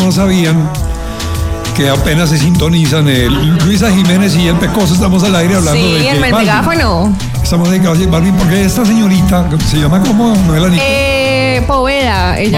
no lo sabían, que apenas se sintonizan, Luisa Jiménez y el Pecoso estamos al aire hablando de Sí, en el Balvin. megáfono. Estamos dedicados a Balvin porque esta señorita, ¿se llama como Noela Nico? Poveda, ella